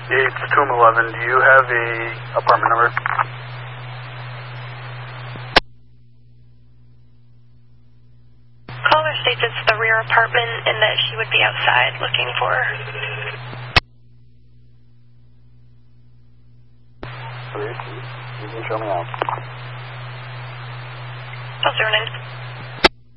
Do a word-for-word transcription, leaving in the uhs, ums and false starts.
It's Tomb eleven. Do you have a apartment number? Caller states it's the rear apartment and that she would be outside looking for her. Please, you can show me out. Oh, zero nine.